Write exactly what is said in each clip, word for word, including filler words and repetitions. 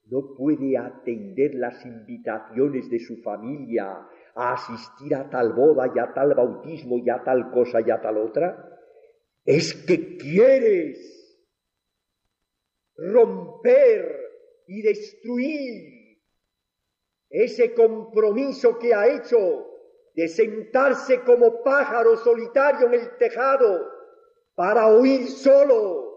no puede atender las invitaciones de su familia a asistir a tal boda y a tal bautismo y a tal cosa y a tal otra, es que quieres romper y destruir ese compromiso que ha hecho de sentarse como pájaro solitario en el tejado para oír solo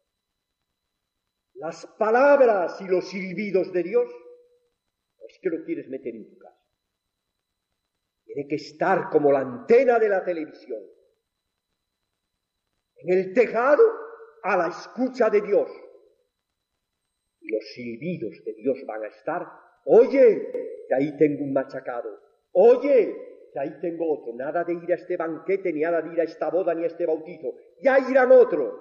las palabras y los silbidos de Dios. Es que lo quieres meter en tu casa. Tiene que estar como la antena de la televisión, en el tejado, a la escucha de Dios. Y los silbidos de Dios van a estar. Oye, que ahí tengo un machacado. Oye, que ahí tengo otro. Nada de ir a este banquete, ni nada de ir a esta boda, ni a este bautizo. Ya irán otros.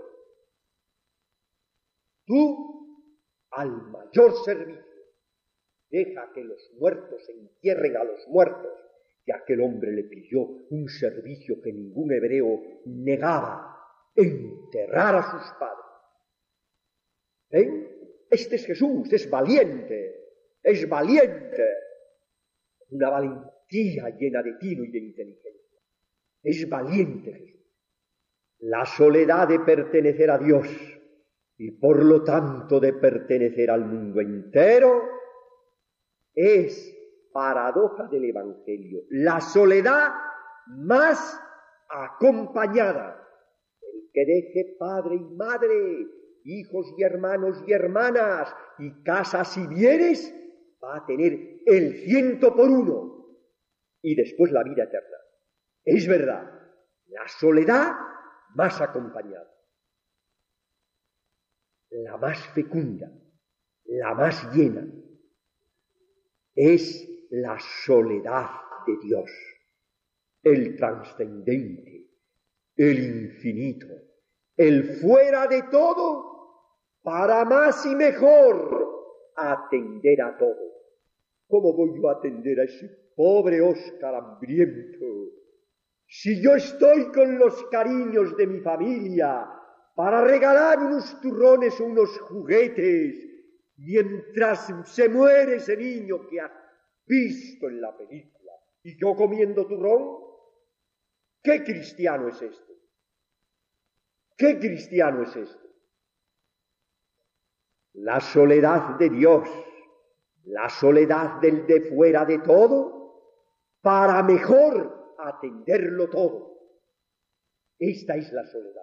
Tú, al mayor servicio, deja que los muertos entierren a los muertos. Y aquel hombre le pidió un servicio que ningún hebreo negaba: enterrar a sus padres. ¿Ven? Este es Jesús, es valiente, es valiente. Una valentía llena de tino y de inteligencia. Es valiente Jesús. La soledad de pertenecer a Dios y por lo tanto de pertenecer al mundo entero es paradoja del Evangelio. La soledad más acompañada. El que deje padre y madre, hijos y hermanos y hermanas, y casas y bienes, va a tener el ciento por uno y después la vida eterna. Es verdad, la soledad más acompañada, la más fecunda, la más llena, es la soledad de Dios, el trascendente, el infinito, el fuera de todo, para más y mejor atender a todo. ¿Cómo voy yo a atender a ese pobre Óscar hambriento si yo estoy con los cariños de mi familia para regalar unos turrones o unos juguetes mientras se muere ese niño que has visto en la película y yo comiendo turrón? ¿Qué cristiano es este? ¿Qué cristiano es este? La soledad de Dios, la soledad del de fuera de todo, para mejor atenderlo todo. Esta es la soledad,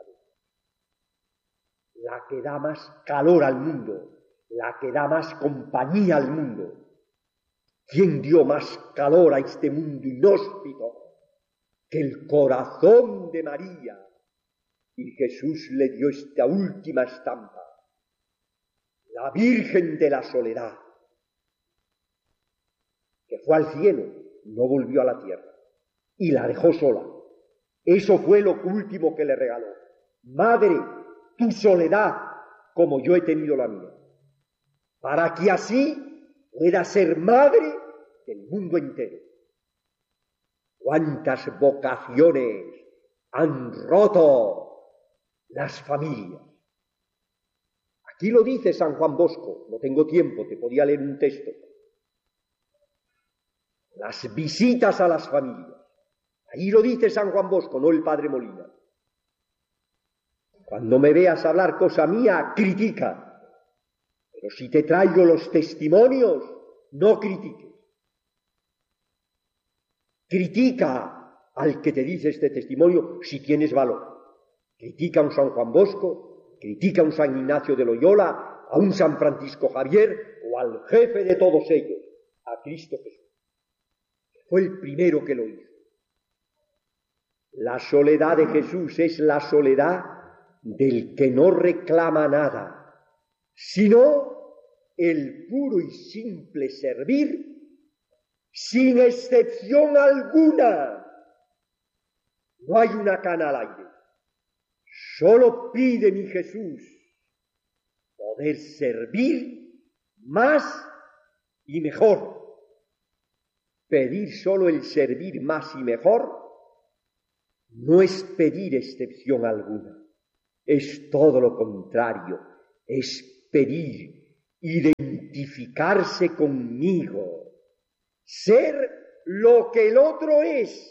la que da más calor al mundo, la que da más compañía al mundo. ¿Quién dio más calor a este mundo inhóspito que el corazón de María? Y Jesús le dio esta última estampa, la Virgen de la Soledad, que fue al cielo, no volvió a la tierra, y la dejó sola. Eso fue lo último que le regaló. Madre, tu soledad, como yo he tenido la mía, para que así pueda ser madre del mundo entero. ¿Cuántas vocaciones han roto las familias? Aquí lo dice San Juan Bosco, no tengo tiempo, te podía leer un texto. Las visitas a las familias. Ahí lo dice San Juan Bosco, no el padre Molina. Cuando me veas hablar cosa mía, critica. Pero si te traigo los testimonios, no critiques. Critica al que te dice este testimonio si tienes valor. Critica a un San Juan Bosco, critica a un San Ignacio de Loyola, a un San Francisco Javier o al jefe de todos ellos, a Cristo Jesús. Fue el primero que lo hizo. La soledad de Jesús es la soledad del que no reclama nada, sino el puro y simple servir sin excepción alguna. No hay una cana al aire. Solo pide mi Jesús poder servir más y mejor. Pedir solo el servir más y mejor no es pedir excepción alguna, es todo lo contrario, es pedir identidad identificarse conmigo, ser lo que el otro es,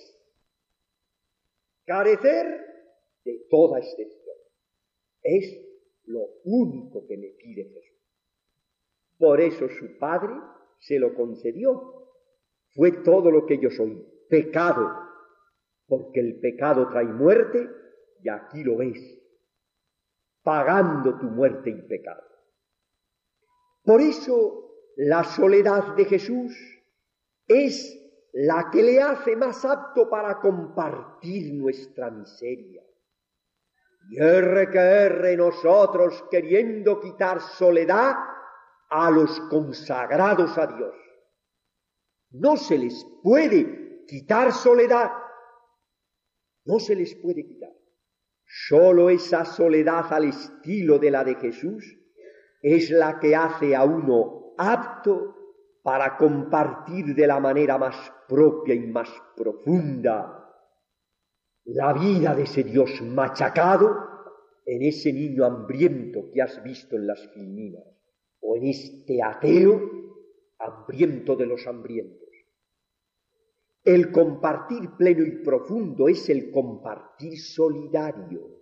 carecer de toda excepción. Es lo único que me pide Jesús. Por eso su Padre se lo concedió. Fue todo lo que yo soy, pecado, porque el pecado trae muerte, y aquí lo ves, pagando tu muerte y pecado. Por eso la soledad de Jesús es la que le hace más apto para compartir nuestra miseria. Y erre que erre nosotros queriendo quitar soledad a los consagrados a Dios. No se les puede quitar soledad, no se les puede quitar. Solo esa soledad al estilo de la de Jesús es la que hace a uno apto para compartir de la manera más propia y más profunda la vida de ese Dios machacado en ese niño hambriento que has visto en las Filminas, o en este ateo hambriento de los hambrientos. El compartir pleno y profundo es el compartir solidario.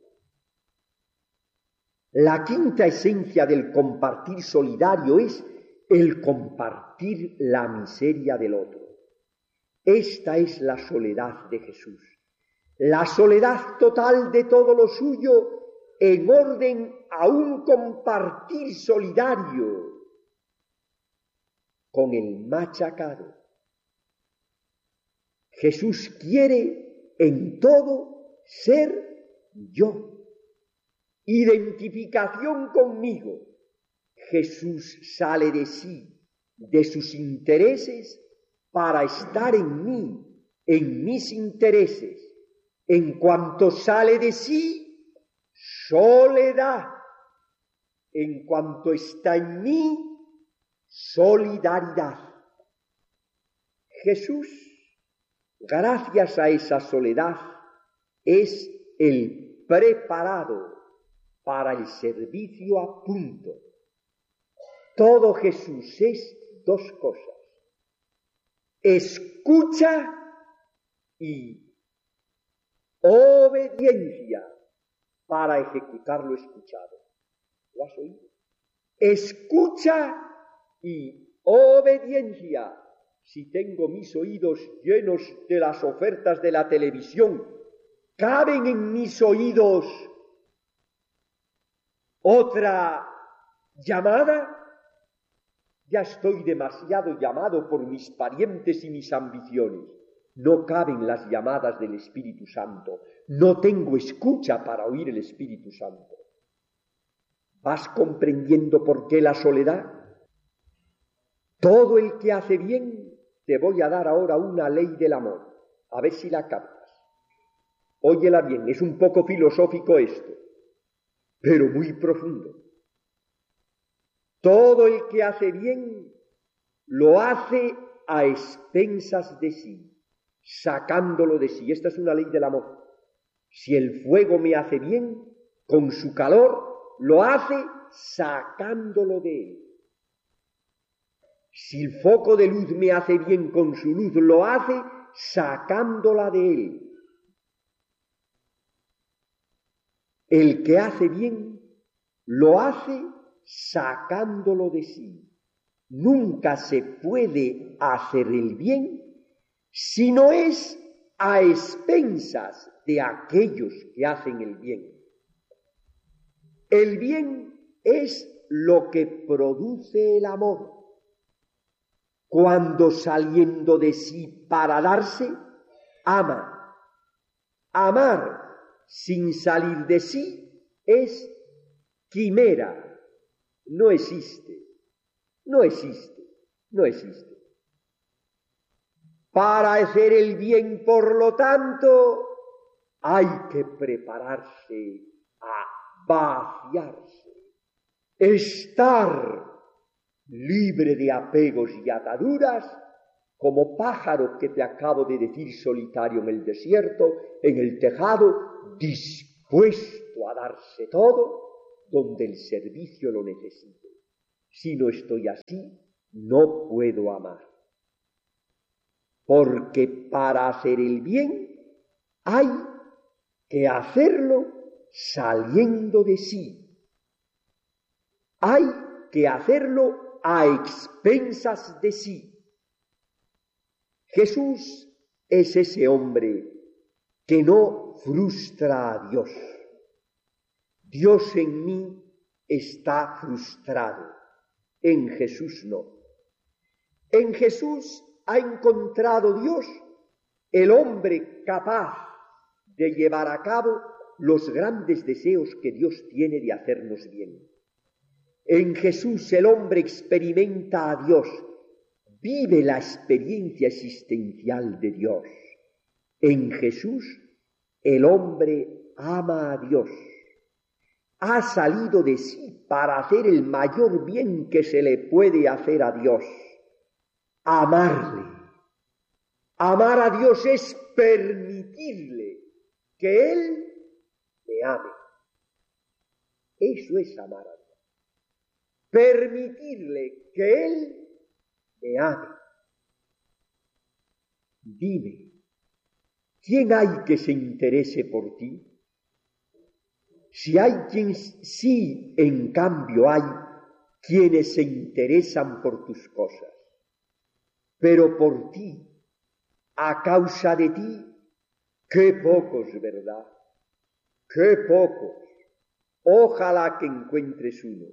La quinta esencia del compartir solidario es el compartir la miseria del otro. Esta es la soledad de Jesús, la soledad total de todo lo suyo en orden a un compartir solidario con el machacado. Jesús quiere en todo ser yo. Identificación conmigo. Jesús sale de sí, de sus intereses, para estar en mí, en mis intereses. En cuanto sale de sí, soledad. En cuanto está en mí, solidaridad. Jesús, gracias a esa soledad, es el preparado para el servicio a punto. Todo Jesús es dos cosas: escucha y obediencia para ejecutar lo escuchado. ¿Lo has oído? Escucha y obediencia. Si tengo mis oídos llenos de las ofertas de la televisión, ¿caben en mis oídos otra llamada? Ya estoy demasiado llamado por mis parientes y mis ambiciones. No caben las llamadas del Espíritu Santo. No tengo escucha para oír el Espíritu Santo. ¿Vas comprendiendo por qué la soledad? Todo el que hace bien, te voy a dar ahora una ley del amor. A ver si la captas. Óyela bien, es un poco filosófico esto, pero muy profundo. Todo el que hace bien, lo hace a expensas de sí, sacándolo de sí. Esta es una ley del amor. Si el fuego me hace bien, con su calor, lo hace sacándolo de él. Si el foco de luz me hace bien con su luz, lo hace sacándola de él. El que hace bien, lo hace sacándolo de sí. Nunca se puede hacer el bien si no es a expensas de aquellos que hacen el bien. El bien es lo que produce el amor. Cuando saliendo de sí para darse, ama. Amar sin salir de sí es quimera. No existe, no existe, no existe. Para hacer el bien, por lo tanto, hay que prepararse a vaciarse, estar libre de apegos y ataduras, como pájaro que te acabo de decir solitario en el desierto, en el tejado, dispuesto a darse todo donde el servicio lo necesite. Si no estoy así, no puedo amar. Porque para hacer el bien hay que hacerlo saliendo de sí. Hay que hacerlo a expensas de sí. Jesús es ese hombre que no frustra a Dios. Dios en mí está frustrado, en Jesús no. En Jesús ha encontrado Dios el hombre capaz de llevar a cabo los grandes deseos que Dios tiene de hacernos bien. En Jesús el hombre experimenta a Dios, vive la experiencia existencial de Dios. En Jesús el hombre ama a Dios. Ha salido de sí para hacer el mayor bien que se le puede hacer a Dios. Amarle. Amar a Dios es permitirle que Él me ame. Eso es amar a Dios. Permitirle que Él me ame. Dime, ¿quién hay que se interese por ti? Si hay quien sí, en cambio hay quienes se interesan por tus cosas, pero por ti, a causa de ti, qué pocos, ¿verdad? Qué pocos. Ojalá que encuentres uno.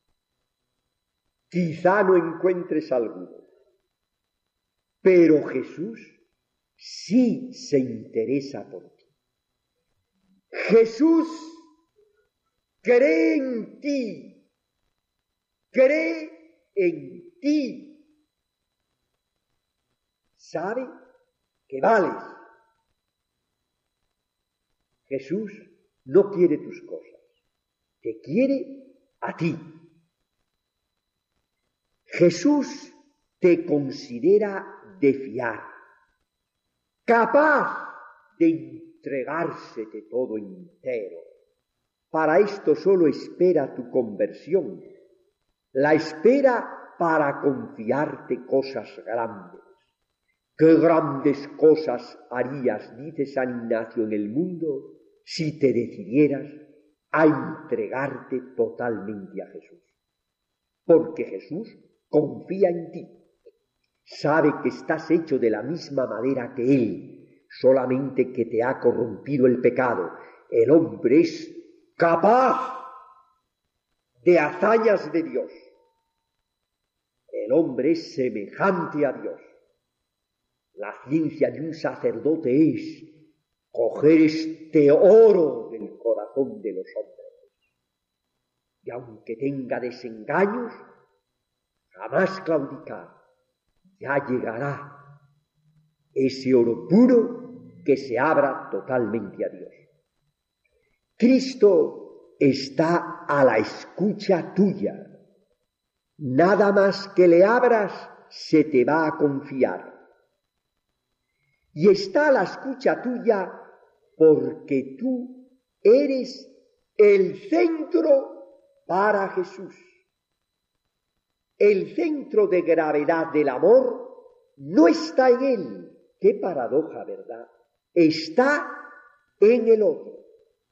Quizá no encuentres alguno, pero Jesús sí se interesa por ti. Jesús cree en ti, cree en ti, sabe que vales. Jesús no quiere tus cosas, te quiere a ti. Jesús te considera de fiar, capaz de entregársete todo entero. Para esto solo espera tu conversión, la espera para confiarte cosas grandes. ¿Qué grandes cosas harías, dice San Ignacio, en el mundo si te decidieras a entregarte totalmente a Jesús? Porque Jesús confía en ti, sabe que estás hecho de la misma madera que Él, solamente que te ha corrompido el pecado. El hombre es capaz de hazañas de Dios. El hombre es semejante a Dios. La ciencia de un sacerdote es coger este oro del corazón de los hombres. Y aunque tenga desengaños, jamás claudicar. Ya llegará ese oro puro que se abra totalmente a Dios. Cristo está a la escucha tuya. Nada más que le abras, se te va a confiar. Y está a la escucha tuya porque tú eres el centro para Jesús. El centro de gravedad del amor no está en Él. Qué paradoja, ¿verdad? Está en el otro.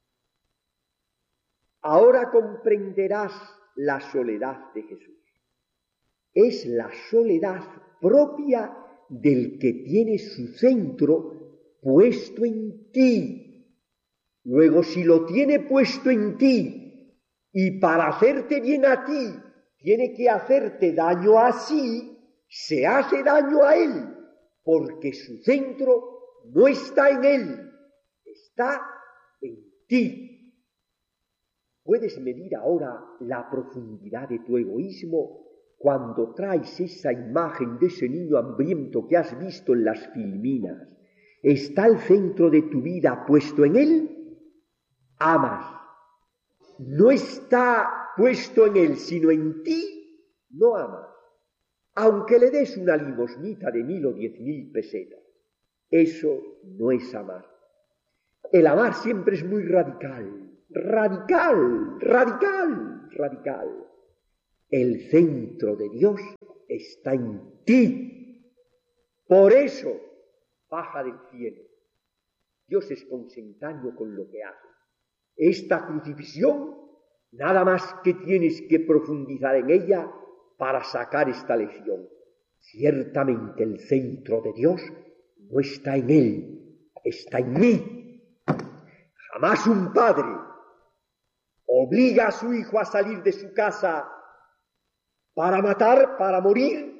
Ahora comprenderás la soledad de Jesús. Es la soledad propia del que tiene su centro puesto en ti. Luego, si lo tiene puesto en ti y para hacerte bien a ti tiene que hacerte daño a sí, se hace daño a él, porque su centro no está en él, está en ti. Puedes medir ahora la profundidad de tu egoísmo cuando traes esa imagen de ese niño hambriento que has visto en las Filminas. ¿Está el centro de tu vida puesto en él? Amas. No está puesto en él, sino en ti, no amas. Aunque le des una limosnita de mil o diez mil pesetas, eso no es amar. El amar siempre es muy radical, radical, radical, radical. El centro de Dios está en ti. Por eso baja del cielo. Dios es consentáneo con lo que hace. Esta crucifixión, nada más que tienes que profundizar en ella para sacar esta lección. Ciertamente el centro de Dios no está en él, está en mí. Jamás un padre obliga a su hijo a salir de su casa para matar, para morir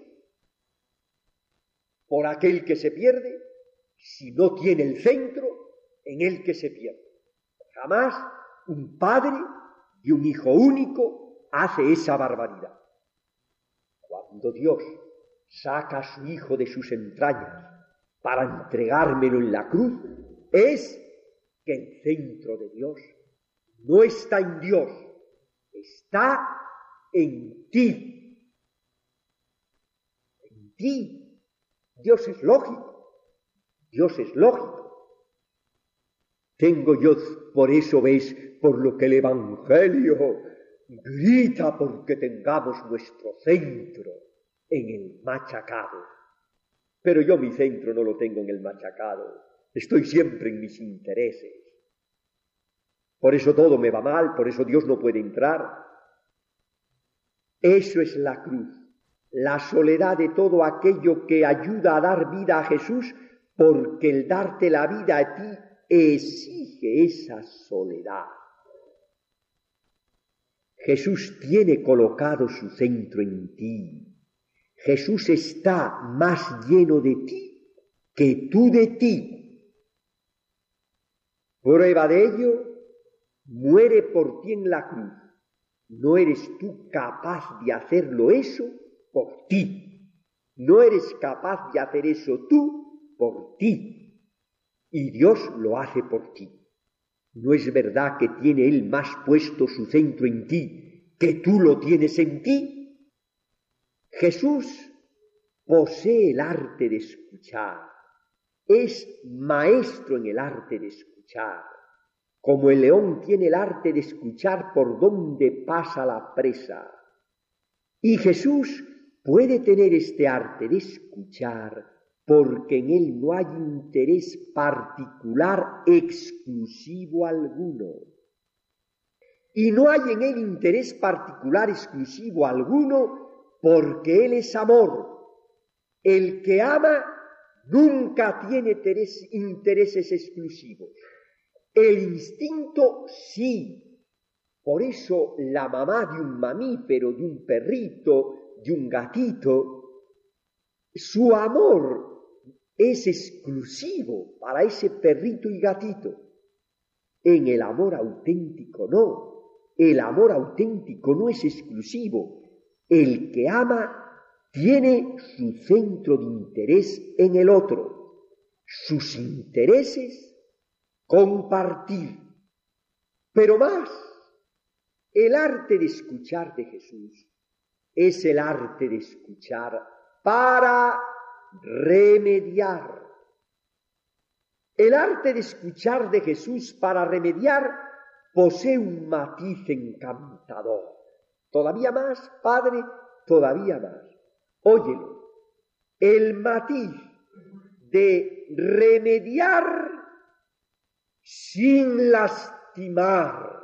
por aquel que se pierde, si no tiene el centro en el que se pierde. Jamás un padre de un hijo único hace esa barbaridad. Cuando Dios saca a su hijo de sus entrañas para entregármelo en la cruz, es que el centro de Dios no está en Dios, está en ti. En ti. Dios es lógico. Dios es lógico. Tengo yo, por eso ves, por lo que el Evangelio grita porque tengamos nuestro centro en el machacado. Pero yo mi centro no lo tengo en el machacado. Estoy siempre en mis intereses. Por eso todo me va mal, por eso Dios no puede entrar. Eso es la cruz, la soledad de todo aquello que ayuda a dar vida a Jesús, porque el darte la vida a ti exige esa soledad. Jesús tiene colocado su centro en ti. Jesús está más lleno de ti que tú de ti. Prueba de ello, muere por ti en la cruz. No eres tú capaz de hacerlo eso por ti. No eres capaz de hacer eso tú por ti. Y Dios lo hace por ti. ¿No es verdad que tiene Él más puesto su centro en ti que tú lo tienes en ti? Jesús posee el arte de escuchar. Es maestro en el arte de escuchar. Como el león tiene el arte de escuchar por dónde pasa la presa. Y Jesús puede tener este arte de escuchar porque en él no hay interés particular exclusivo alguno. Y no hay en él interés particular exclusivo alguno porque él es amor. El que ama nunca tiene interés, intereses exclusivos. El instinto sí. Por eso la mamá de un mamífero, de un perrito, de un gatito, su amor es exclusivo para ese perrito y gatito. En el amor auténtico no. El amor auténtico no es exclusivo. El que ama tiene su centro de interés en el otro. Sus intereses compartir. Pero más, el arte de escuchar de Jesús es el arte de escuchar para remediar. El arte de escuchar de Jesús para remediar posee un matiz encantador. Todavía más, Padre, todavía más. Óyelo, el matiz de remediar sin lastimar.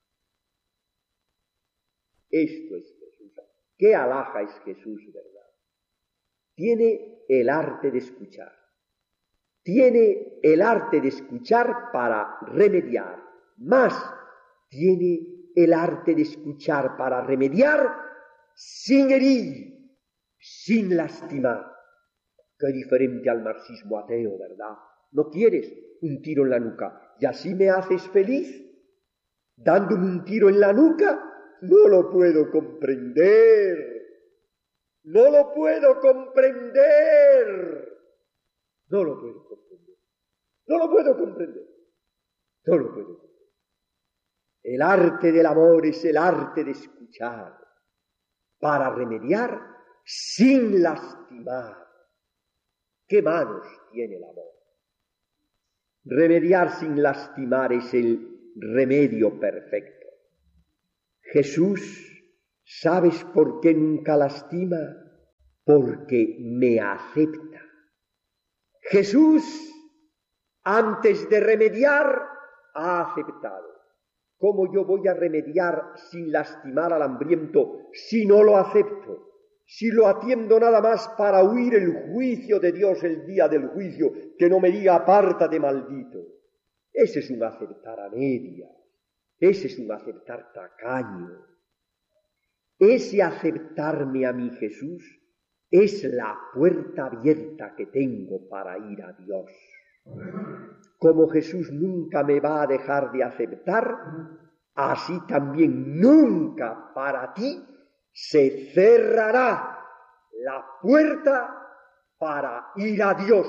Esto es Jesús. ¿Qué alhaja es Jesús, verdad? Tiene el arte de escuchar. Tiene el arte de escuchar para remediar. Más, tiene el arte de escuchar para remediar sin herir, sin lastimar. Qué diferente al marxismo ateo, ¿verdad? ¿No quieres un tiro en la nuca? ¿Y así me haces feliz? ¿Dándome un tiro en la nuca? No lo puedo comprender. No lo puedo comprender. No lo puedo comprender. No lo puedo comprender. No lo puedo comprender. El arte del amor es el arte de escuchar para remediar sin lastimar. ¿Qué manos tiene el amor? Remediar sin lastimar es el remedio perfecto. Jesús ¿Sabes por qué nunca lastima? Porque me acepta. Jesús, antes de remediar, ha aceptado. ¿Cómo yo voy a remediar sin lastimar al hambriento si no lo acepto? Si lo atiendo nada más para huir el juicio de Dios el día del juicio, que no me diga apártate maldito. Ese es un aceptar a medias, ese es un aceptar tacaño. Ese aceptarme a mi Jesús es la puerta abierta que tengo para ir a Dios. Como Jesús nunca me va a dejar de aceptar, así también nunca para ti se cerrará la puerta para ir a Dios.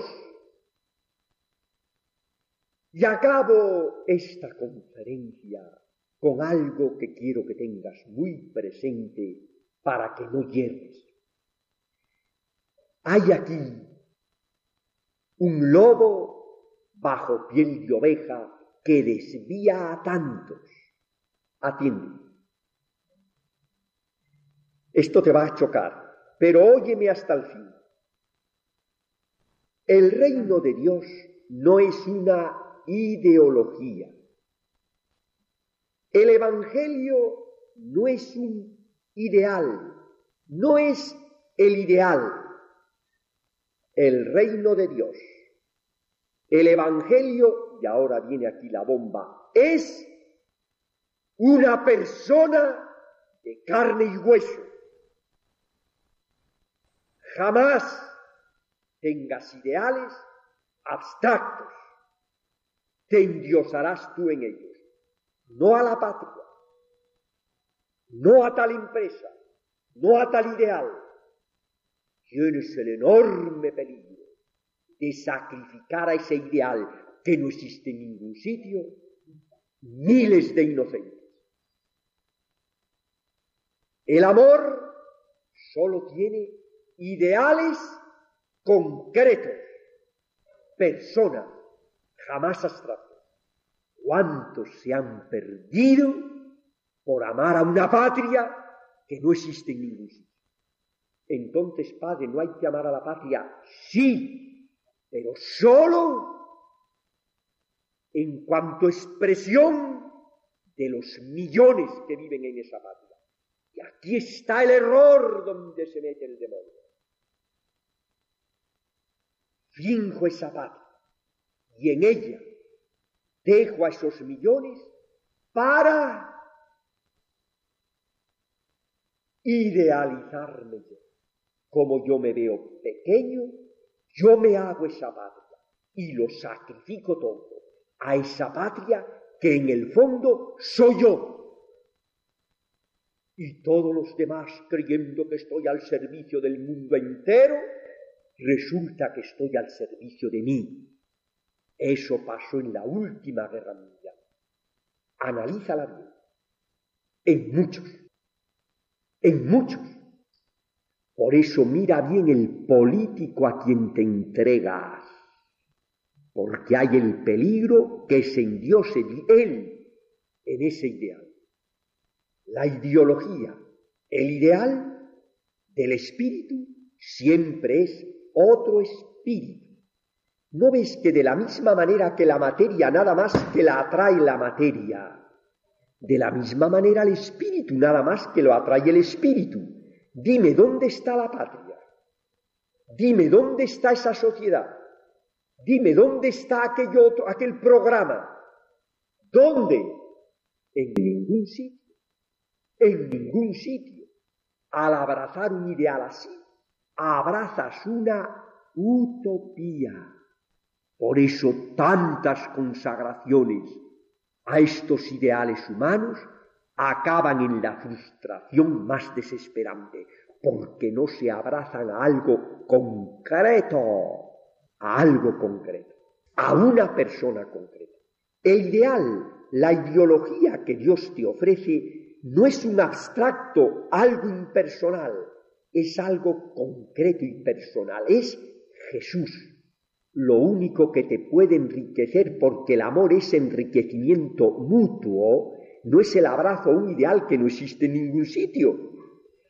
Y acabo esta conferencia con algo que quiero que tengas muy presente para que no hierres. Hay aquí un lobo bajo piel de oveja que desvía a tantos. Atiende. Esto te va a chocar, pero óyeme hasta el fin. El reino de Dios no es una ideología. El Evangelio no es un ideal, no es el ideal. El reino de Dios, el Evangelio, y ahora viene aquí la bomba, es una persona de carne y hueso. Jamás tengas ideales abstractos, te endiosarás tú en ellos. No a la patria, no a tal empresa, no a tal ideal. Tienes el enorme peligro de sacrificar a ese ideal que no existe en ningún sitio, miles de inocentes. El amor solo tiene ideales concretos, personas, jamás abstractos. ¿Cuántos se han perdido por amar a una patria que no existe en ningún sitio? Entonces, padre, ¿no hay que amar a la patria? Sí, pero solo en cuanto a expresión de los millones que viven en esa patria. Y aquí está el error donde se mete el demonio. Finjo esa patria y en ella dejo a esos millones para idealizarme yo. Como yo me veo pequeño, yo me hago esa patria y lo sacrifico todo a esa patria que en el fondo soy yo. Y todos los demás, creyendo que estoy al servicio del mundo entero, resulta que estoy al servicio de mí. Eso pasó en la última guerra mundial. Analízala bien. En muchos. En muchos. Por eso mira bien el político a quien te entregas. Porque hay el peligro que se endiose él en ese ideal. La ideología, el ideal del espíritu siempre es otro espíritu. ¿No ves que de la misma manera que la materia nada más que la atrae la materia, de la misma manera el espíritu nada más que lo atrae el espíritu? Dime, ¿dónde está la patria? Dime, ¿dónde está esa sociedad? Dime, ¿dónde está aquello otro, aquel programa? ¿Dónde? En ningún sitio. En ningún sitio. Al abrazar un ideal así, abrazas una utopía. Por eso tantas consagraciones a estos ideales humanos acaban en la frustración más desesperante, porque no se abrazan a algo concreto, a algo concreto, a una persona concreta. El ideal, la ideología que Dios te ofrece, no es un abstracto, algo impersonal, es algo concreto y personal, es Jesús. Lo único que te puede enriquecer, porque el amor es enriquecimiento mutuo, no es el abrazo a un ideal que no existe en ningún sitio,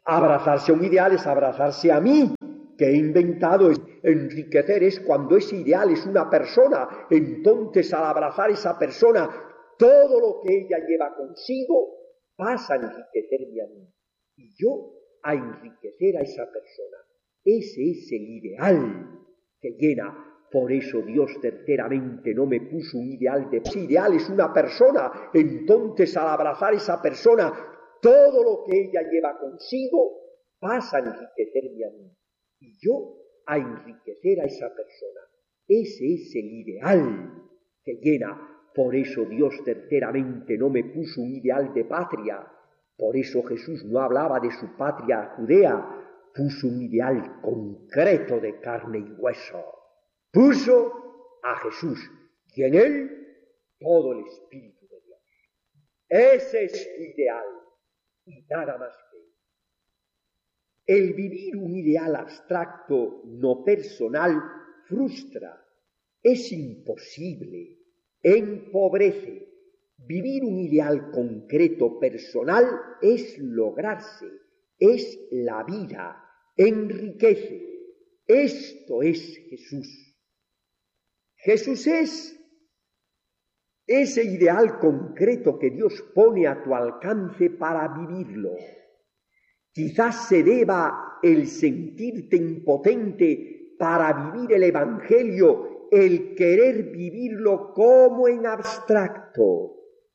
Abrazarse a un ideal es abrazarse a mí, que he inventado. Enriquecer es cuando ese ideal es una persona. Entonces, al abrazar a esa persona, todo lo que ella lleva consigo pasa a enriquecerme a mí. Y yo a enriquecer a esa persona. Ese es el ideal que llena. Por eso Dios terceramente no me puso un ideal de... Ese ideal es una persona. Entonces, al abrazar a esa persona, todo lo que ella lleva consigo pasa a enriquecerme a mí. Y yo a enriquecer a esa persona. Ese es el ideal que llena. Por eso Dios terceramente no me puso un ideal de patria. Por eso Jesús no hablaba de su patria judea. Puso un ideal concreto de carne y hueso. Puso a Jesús y en él todo el Espíritu de Dios. Ese es su ideal y nada más que él. El vivir un ideal abstracto, no personal, frustra, es imposible, empobrece. Vivir un ideal concreto, personal, es lograrse, es la vida, enriquece. Esto es Jesús. Jesús es ese ideal concreto que Dios pone a tu alcance para vivirlo. Quizás se deba el sentirte impotente para vivir el Evangelio, el querer vivirlo como en abstracto.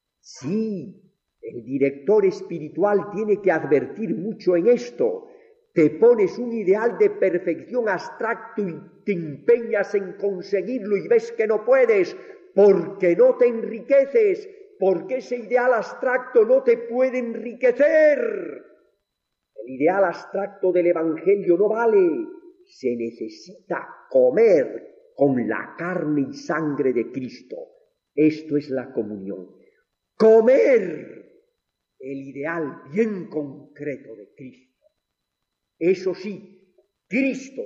Sí, el director espiritual tiene que advertir mucho en esto. Te pones un ideal de perfección abstracto y te empeñas en conseguirlo y ves que no puedes porque no te enriqueces, porque ese ideal abstracto no te puede enriquecer. El ideal abstracto del Evangelio no vale. Se necesita comer con la carne y sangre de Cristo. Esto es la comunión. Comer el ideal bien concreto de Cristo. Eso sí, Cristo,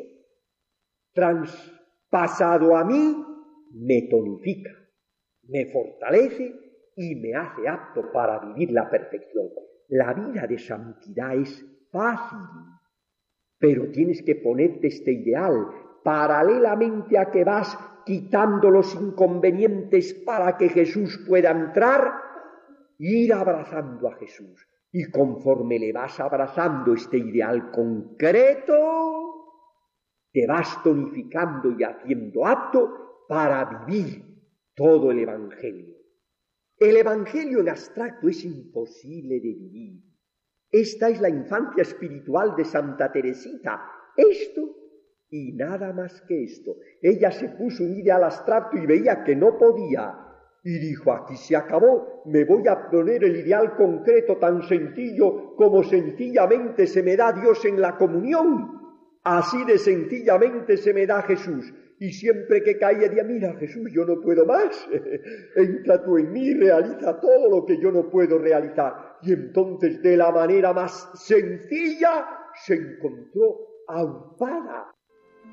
traspasado a mí, me tonifica, me fortalece y me hace apto para vivir la perfección. La vida de santidad es fácil, pero tienes que ponerte este ideal paralelamente a que vas quitando los inconvenientes para que Jesús pueda entrar, ir abrazando a Jesús. Y conforme le vas abrazando este ideal concreto, te vas tonificando y haciendo apto para vivir todo el Evangelio. El Evangelio en abstracto es imposible de vivir. Esta es la infancia espiritual de Santa Teresita. Esto y nada más que esto. Ella se puso un ideal abstracto y veía que no podía. Y dijo, aquí se acabó, me voy a poner el ideal concreto tan sencillo como sencillamente se me da Dios en la comunión. Así de sencillamente se me da Jesús. Y siempre que caía, decía, mira Jesús, yo no puedo más. Entra tú en mí, realiza todo lo que yo no puedo realizar. Y entonces de la manera más sencilla se encontró aupada